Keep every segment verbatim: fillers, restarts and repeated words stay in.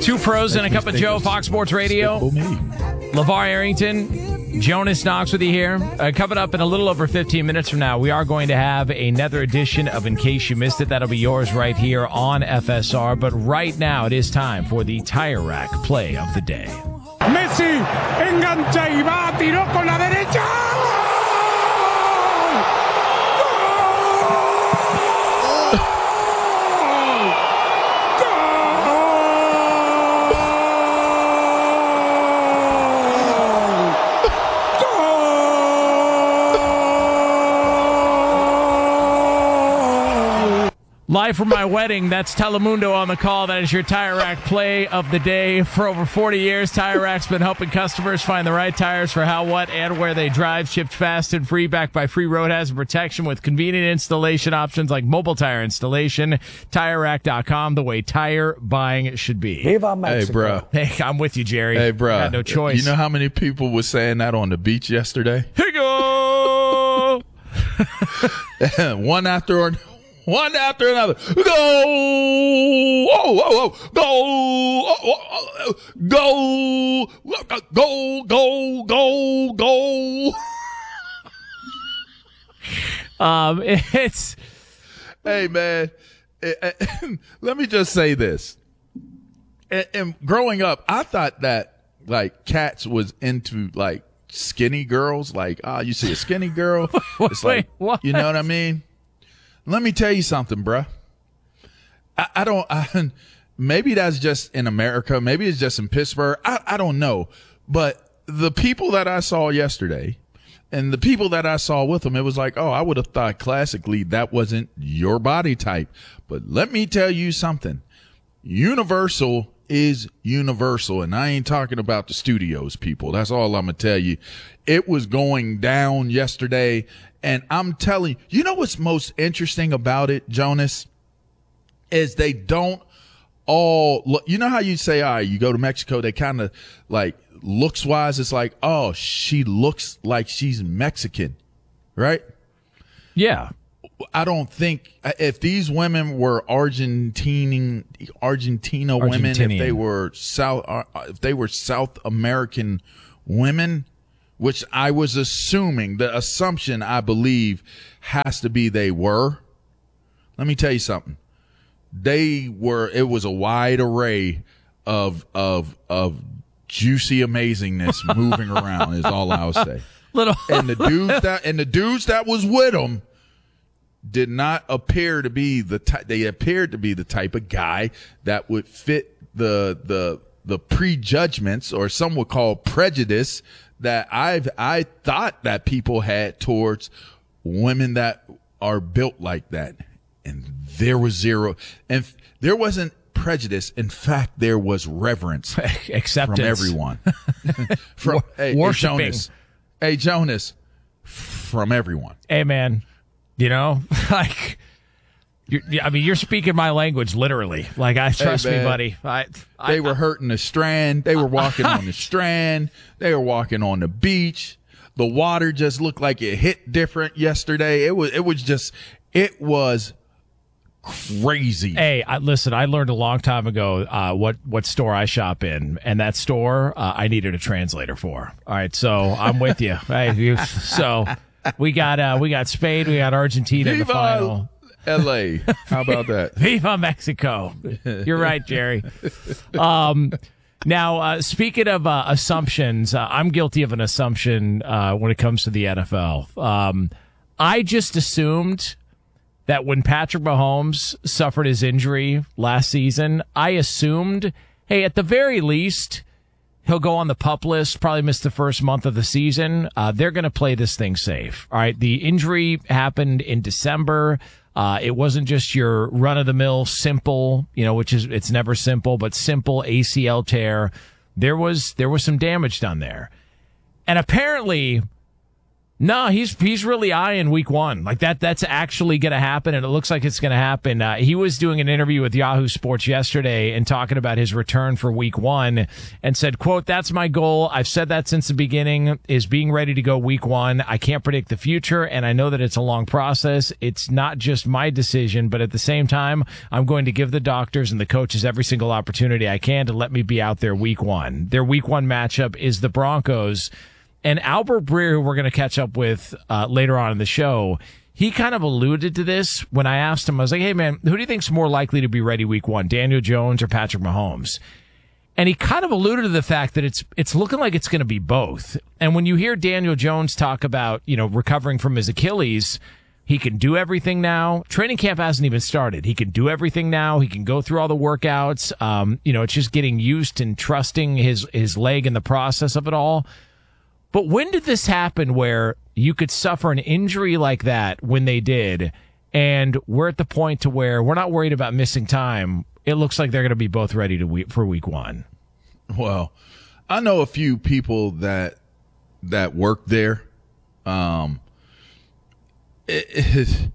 Two pros and a cup of Joe, Fox Sports Radio. LeVar Arrington, Jonas Knox with you here. Uh, coming up in a little over fifteen minutes from now, we are going to have another edition of In Case You Missed It. That'll be yours right here on F S R. But right now, it is time for the Tire Rack Play of the Day. Messi engancha y va, tiró con la derecha. Live from my wedding, that's Telemundo on the call. That is your Tire Rack Play of the Day. For over forty years, Tire Rack's been helping customers find the right tires for how, what, and where they drive. Shipped fast and free, backed by free road hazard protection with convenient installation options like mobile tire installation. Tire Rack dot com, the way tire buying should be. Viva Mexico. Hey, bro. Hey, I'm with you, Jerry. Hey, bro. Got no choice. You know how many people were saying that on the beach yesterday? Here you go! One after another. One after another. Go! Oh, oh, oh. Go! Oh, oh, oh. Go! Go, go, go, go. Um, it's... Hey, man. Let me just say this. And, and growing up, I thought that, like, cats was into, like, skinny girls. Like, ah, oh, you see a skinny girl. It's like, Wait, what? You know what I mean? Let me tell you something, bruh. I, I don't, I, maybe that's just in America. Maybe it's just in Pittsburgh. I, I don't know. But the people that I saw yesterday and the people that I saw with them, it was like, oh, I would have thought classically that wasn't your body type. But let me tell you something. Universal is universal. And I ain't talking about the studios, people. That's all I'm going to tell you. It was going down yesterday. And I'm telling you, you know what's most interesting about it, Jonas, is they don't all look. You know how you say, all right, you go to Mexico, they kind of like looks wise. It's like, oh, she looks like she's Mexican, right? Yeah. I don't think if these women were Argentine, Argentina women, if they were South, if they were South American women, which I was assuming, the assumption I believe has to be they were. Let me tell you something. They were, it was a wide array of, of, of juicy amazingness moving around is all I'll say. Little. And the dudes that, and the dudes that was with them did not appear to be the type, they appeared to be the type of guy that would fit the, the, the prejudgments, or some would call prejudice, that I've, I thought that people had towards women that are built like that. And there was zero, and there wasn't prejudice. In fact, there was reverence. Acceptance. From everyone. from, hey, hey, Jonas. Hey, Jonas. From everyone. Hey, man. You know, like, you're, I mean, you're speaking my language literally. Like, I trust hey, me, buddy. I, they I, were hurting the strand. They were walking on the strand. They were walking on the beach. The water just looked like it hit different yesterday. It was, it was just, it was crazy. Hey, I, listen, I learned a long time ago uh, what, what store I shop in, and that store uh, I needed a translator for. All right, so I'm with you. Hey, you so we got uh, we got Spain, we got Argentina in the final. L A. How about that? Viva Mexico. You're right, Jerry. Um, now, uh, speaking of uh, assumptions, uh, I'm guilty of an assumption uh, when it comes to the N F L. Um, I just assumed that when Patrick Mahomes suffered his injury last season, I assumed, hey, at the very least, he'll go on the PUP list, probably miss the first month of the season. Uh, they're going to play this thing safe. All right. The injury happened in December. Uh, it wasn't just your run-of-the-mill simple, you know, which is, it's never simple, but simple A C L tear. There was, there was some damage done there. And apparently No, he's he's really eyeing week one. Like that, that's actually going to happen, and it looks like it's going to happen. Uh, he was doing an interview with Yahoo Sports yesterday and talking about his return for week one and said, quote, "That's my goal. I've said that since the beginning, is being ready to go week one. I can't predict the future, and I know that it's a long process. It's not just my decision, but at the same time, I'm going to give the doctors and the coaches every single opportunity I can to let me be out there week one." Their week one matchup is the Broncos. And Albert Breer, who we're going to catch up with uh, later on in the show, he kind of alluded to this when I asked him. I was like, hey, man, who do you think's more likely to be ready week one, Daniel Jones or Patrick Mahomes? And he kind of alluded to the fact that it's it's looking like it's going to be both. And when you hear Daniel Jones talk about, you know, recovering from his Achilles, he can do everything now. Training camp hasn't even started. He can do everything now. He can go through all the workouts. Um, you know, it's just getting used and trusting his his leg in the process of it all. But when did this happen where you could suffer an injury like that when they did, and we're at the point to where we're not worried about missing time? It looks like they're going to be both ready to week, for week one. Well, I know a few people that that work there. Um, it, it,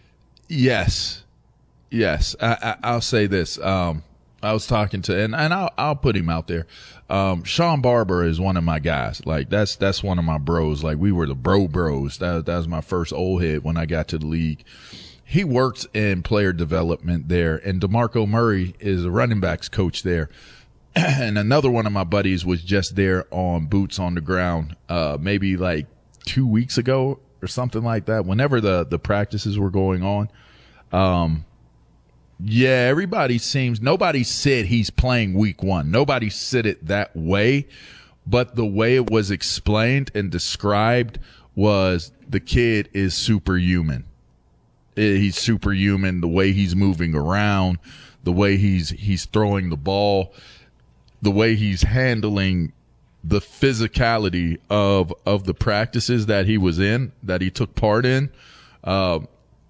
yes, yes. I, I, I'll say this. Um, I was talking to, and, and I'll, I'll put him out there. Um, Sean Barber is one of my guys. Like that's, that's one of my bros. Like we were the bro bros. That, that was my first old head when I got to the league. He works in player development there, and DeMarco Murray is a running backs coach there. And another one of my buddies was just there on boots on the ground, uh, maybe like two weeks ago or something like that. Whenever the, the practices were going on. Um, Yeah, everybody seems, nobody said he's playing week one. Nobody said it that way, but the way it was explained and described was the kid is superhuman. He's superhuman, the way he's moving around, the way he's, he's throwing the ball, the way he's handling the physicality of, of the practices that he was in, that he took part in. Uh,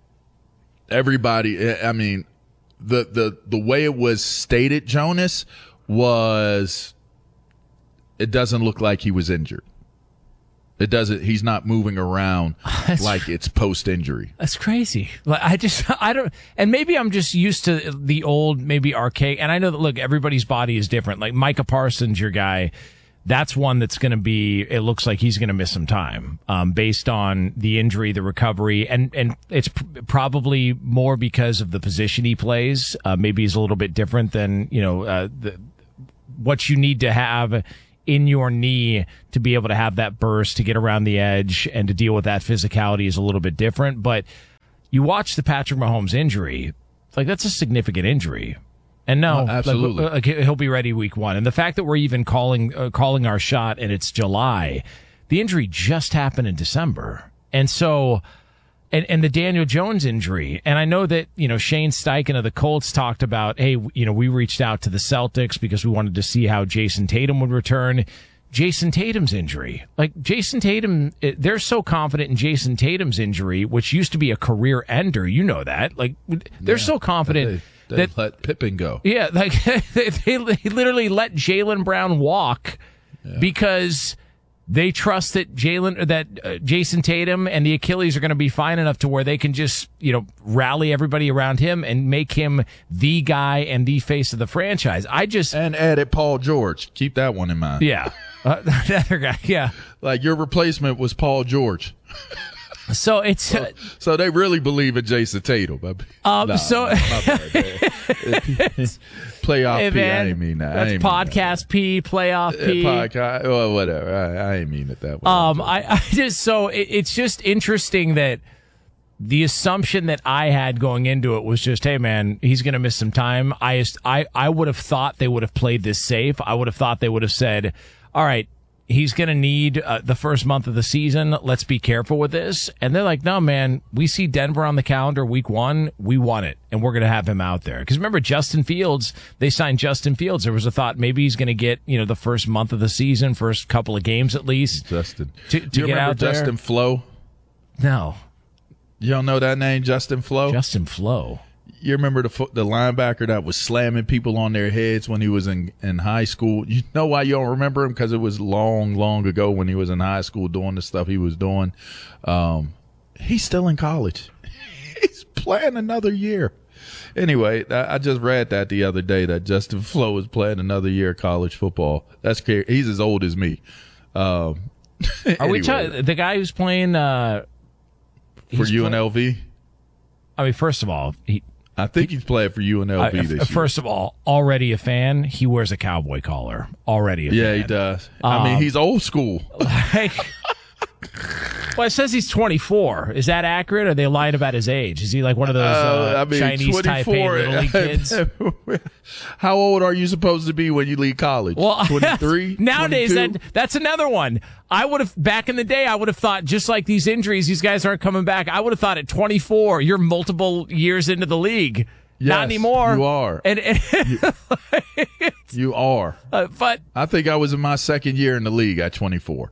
everybody, I mean, The, the, the way it was stated, Jonas, was it doesn't look like he was injured. It doesn't, he's not moving around That's like cr- it's post-injury. That's crazy. Like I just, I don't, and maybe I'm just used to the old, maybe archaic, and I know that, look, everybody's body is different. Like Micah Parsons, your guy, that's one that's going to be, it looks like he's going to miss some time, um, based on the injury, the recovery, and, and it's pr- probably more because of the position he plays. Uh, maybe he's a little bit different than, you know, uh, the, what you need to have in your knee to be able to have that burst, to get around the edge and to deal with that physicality is a little bit different. But you watch the Patrick Mahomes injury, like that's a significant injury. And no, oh, absolutely, like, like, he'll be ready week one. And the fact that we're even calling uh, calling our shot and it's July, the injury just happened in December, and so, and and the Daniel Jones injury. And I know that, you know, Shane Steichen of the Colts talked about, hey, you know, we reached out to the Celtics because we wanted to see how Jason Tatum would return. Jason Tatum's injury, like Jason Tatum, they're so confident in Jason Tatum's injury, which used to be a career ender. You know that, like they're yeah, so confident. They that, let Pippen go. Yeah, like they, they literally let Jaylen Brown walk yeah. because they trust that Jalen, that uh, Jason Tatum and the Achilles are going to be fine enough to where they can just, you know, rally everybody around him and make him the guy and the face of the franchise. I just and edit Paul George. Keep that one in mind. Yeah, uh, that other guy. Yeah, like your replacement was Paul George. So it's so, uh, so they really believe in Jason Tatum. Um, nah, so nah, playoff hey, P. Man, I ain't mean that. That's I ain't podcast that. P, playoff P. Podcast. Well, whatever. I, I ain't mean it that way. Um, I, I just so it, it's just interesting that the assumption that I had going into it was just, hey man, he's going to miss some time. I just, I I would have thought they would have played this safe. I would have thought they would have said, all right, he's going to need uh, the first month of the season. Let's be careful with this. And they're like, no, man, we see Denver on the calendar week one. We want it. And we're going to have him out there. Because remember, Justin Fields, they signed Justin Fields. There was a thought maybe he's going to get, you know, the first month of the season, first couple of games at least. Justin. To, to Do you get remember out there. Justin Flo? No. You don't know that name, Justin Flo? Justin Flo. you remember the fo- the linebacker that was slamming people on their heads when he was in, in high school? You know why you don't remember him? Because it was long, long ago when he was in high school doing the stuff he was doing. Um, he's still in college. He's playing another year. Anyway, I, I just read that the other day that Justin Flo is playing another year of college football. That's scary. He's as old as me. Um, Are anyway, we talking the guy who's playing uh, for he's U N L V? Play- I mean, first of all, he. I think he's playing for U N L V Uh, this year. first of all, already a fan. He wears a cowboy collar. Already a yeah, fan. he does. I mean, Um, he's old school. Like, well, it says he's twenty-four. Is that accurate? Or are they lying about his age? Is he like one of those uh, Uh, I mean, Chinese Taipei twenty-four. little league kids? How old are you supposed to be when you leave college? Well, twenty-three? nowadays, that, twenty-two? that's another one. I would have, back in the day, I would have thought, just like these injuries, these guys aren't coming back. I would have thought at twenty-four, you're multiple years into the league. Yes, Not anymore. You are. And, and you, you are. uh, but I think I was in my second year in the league at twenty-four.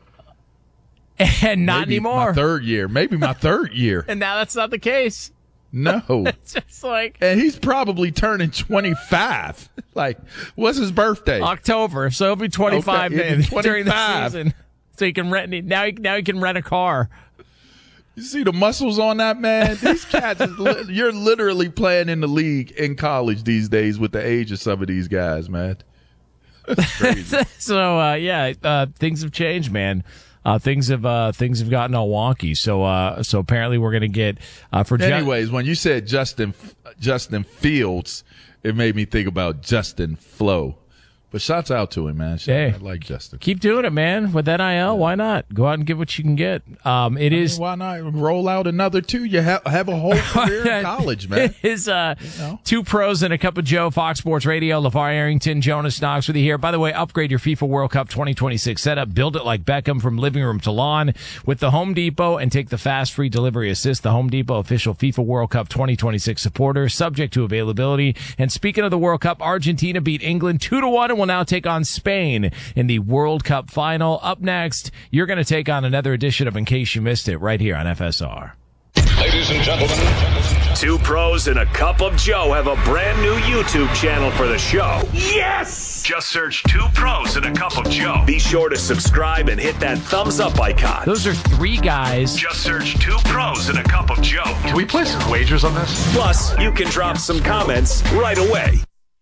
and not Maybe anymore. My third year. Maybe my third year. And now that's not the case. No. It's just like And he's probably turning twenty-five. Like, what's his birthday? October, so he'll be twenty-five Okay, then he'll be during the twenty-five. season. So he can rent now. He, now he can rent a car. You see the muscles on that man? These cats, is li- you're literally playing in the league in college these days with the age of some of these guys, man. That's crazy. So uh, yeah, uh, things have changed, man. Uh, things have uh, things have gotten all wonky. So uh, so apparently we're gonna get uh, for Ju- Anyways, when you said Justin Justin Fields, it made me think about Justin Flo. But shouts out to him, man. Shout- Hey. I like Justin. keep doing it, man. With N I L, why not go out and get what you can get? Um, it I is. mean, why not roll out another two? You have have a whole career in college, man. It is uh, know? two pros and a cup of Joe, Fox Sports Radio, LeVar Arrington, Jonas Knox with you here. By the way, upgrade your FIFA World Cup twenty twenty-six setup. Build it like Beckham from living room to lawn with the Home Depot and take the fast free delivery assist. The Home Depot official FIFA World Cup twenty twenty-six supporter, subject to availability. And speaking of the World Cup, Argentina beat England two to one and will now take on Spain in the World Cup final. Up next, you're going to take on another edition of In Case You Missed It right here on F S R. Ladies and gentlemen, two pros and a cup of Joe have a brand new YouTube channel for the show. Yes! Just search Two Pros and a Cup of Joe. Be sure to subscribe and hit that thumbs up icon. Those are three guys. Just search Two Pros and a Cup of Joe. Can we place some wagers on this? Plus, you can drop some comments right away.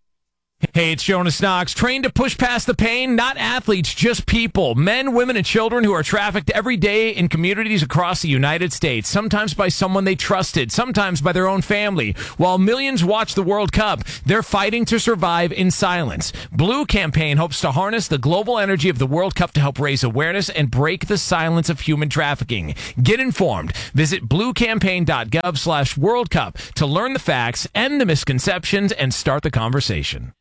Hey, it's Jonas Knox. Trained to push past the pain, not athletes, just people. Men, women, and children who are trafficked every day in communities across the United States, sometimes by someone they trusted, sometimes by their own family. While millions watch the World Cup, they're fighting to survive in silence. Blue Campaign hopes to harness the global energy of the World Cup to help raise awareness and break the silence of human trafficking. Get informed. Visit bluecampaign.gov slash World Cup to learn the facts, end the misconceptions, and start the conversation.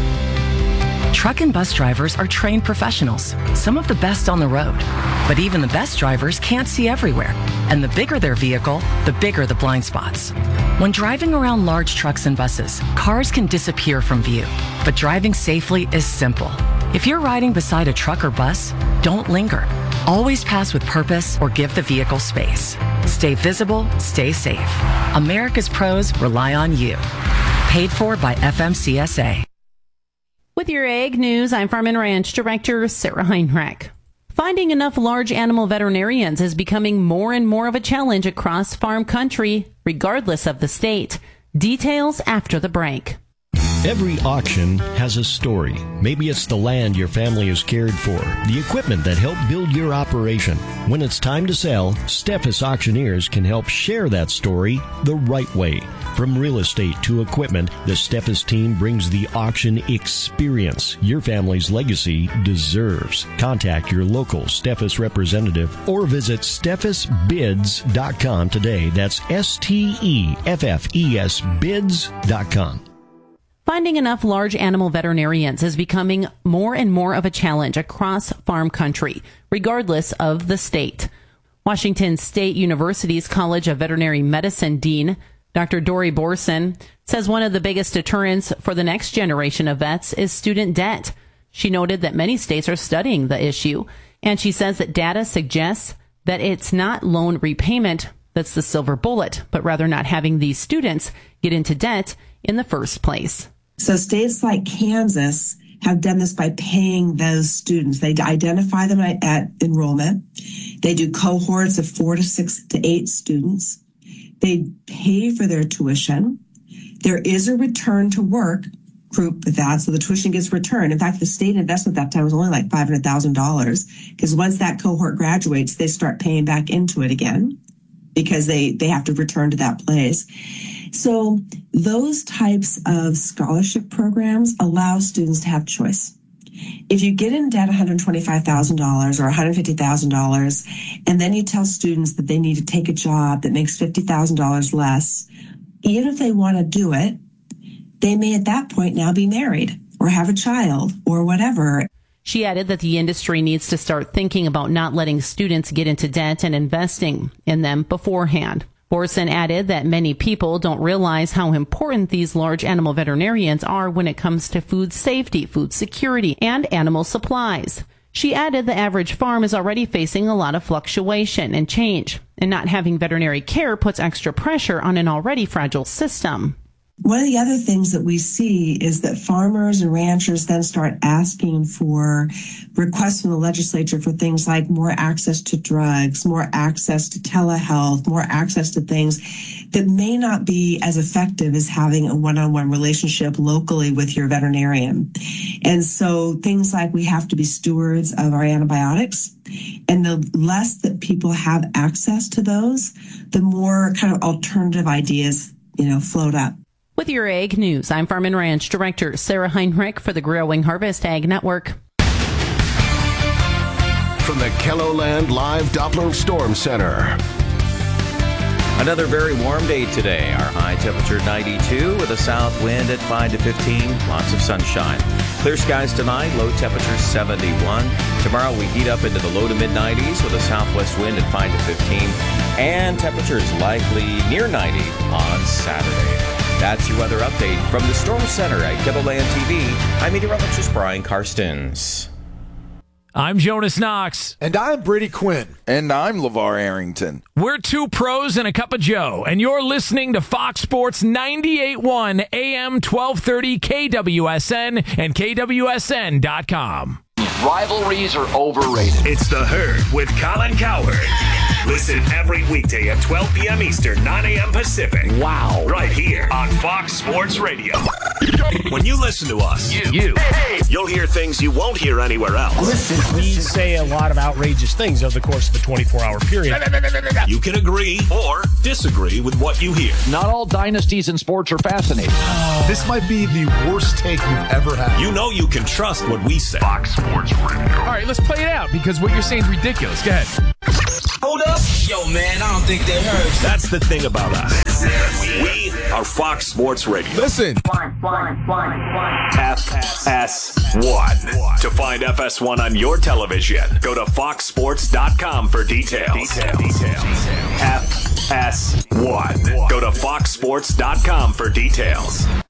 Truck and bus drivers are trained professionals, some of the best on the road. But even the best drivers can't see everywhere. And the bigger their vehicle, the bigger the blind spots. When driving around large trucks and buses, cars can disappear from view. But driving safely is simple. If you're riding beside a truck or bus, don't linger. Always pass with purpose or give the vehicle space. Stay visible, stay safe. America's pros rely on you. Paid for by F M C S A. With your Ag News, I'm Farm and Ranch Director Sarah Heinrich. Finding enough large animal veterinarians is becoming more and more of a challenge across farm country, regardless of the state. Details after the break. Every auction has a story. Maybe it's the land your family has cared for, the equipment that helped build your operation. When it's time to sell, Steffes Auctioneers can help share that story the right way. From real estate to equipment, the Steffes team brings the auction experience your family's legacy deserves. Contact your local Steffes representative or visit steffes bids dot com today. That's S T E F F E S bids dot com. Finding enough large animal veterinarians is becoming more and more of a challenge across farm country, regardless of the state. Washington State University's College of Veterinary Medicine Dean Doctor Dory Borson says one of the biggest deterrents for the next generation of vets is student debt. She noted that many states are studying the issue, and she says that data suggests that it's not loan repayment, that's the silver bullet, but rather not having these students get into debt in the first place. So states like Kansas have done this by paying those students. They identify them at, at enrollment. They do cohorts of four to six to eight students. They pay for their tuition. There is a return to work group with that, so the tuition gets returned. In fact, the state investment at that time was only like five hundred thousand dollars, because once that cohort graduates, they start paying back into it again because they, they have to return to that place. So those types of scholarship programs allow students to have choice. If you get in debt one hundred twenty-five thousand dollars or one hundred fifty thousand dollars, and then you tell students that they need to take a job that makes fifty thousand dollars less, even if they want to do it, they may at that point now be married or have a child or whatever. She added that the industry needs to start thinking about not letting students get into debt and investing in them beforehand. Borson added that many people don't realize how important these large animal veterinarians are when it comes to food safety, food security, and animal supplies. She added the average farm is already facing a lot of fluctuation and change, and not having veterinary care puts extra pressure on an already fragile system. One of the other things that we see is that farmers and ranchers then start asking for requests from the legislature for things like more access to drugs, more access to telehealth, more access to things that may not be as effective as having a one-on-one relationship locally with your veterinarian. And so things like we have to be stewards of our antibiotics, and the less that people have access to those, the more kind of alternative ideas, you know, float up. With your Ag News, I'm Farm and Ranch Director Sarah Heinrich for the Growing Harvest Ag Network. From the KELOLAND Live Doppler Storm Center. Another very warm day today. Our high temperature ninety-two with a south wind at five to fifteen. Lots of sunshine. Clear skies tonight. Low temperature seventy-one. Tomorrow we heat up into the low to mid nineties with a southwest wind at five to fifteen. And temperatures likely near ninety on Saturday. That's your weather update from the Storm Center at KELOLAND T V. I'm meteorologist Brian Karstens. I'm Jonas Knox. And I'm Brady Quinn. And I'm LeVar Arrington. We're two pros and a cup of Joe, and you're listening to Fox Sports ninety-eight point one A M twelve thirty K W S N and K W S N dot com. Rivalries are overrated. It's The Herd with Colin Cowherd. Listen every weekday at twelve p.m. Eastern, nine a.m. Pacific. Wow. Right here on Fox Sports Radio. When you listen to us, you, you you'll hear things you won't hear anywhere else. Listen, we say a lot of outrageous things over the course of a twenty-four hour period. You can agree or disagree with what you hear. Not all dynasties in sports are fascinating. This might be the worst take you've ever had. You know you can trust what we say. Fox Sports Radio. All right, let's play it out because what you're saying is ridiculous. Go ahead. Hold up. Yo, man, I don't think they heard. That's the thing about us. We are Fox Sports Radio. Listen. F S one. To find F S one on your television, go to fox sports dot com for details. Details. Details. F S one. Go to fox sports dot com for details.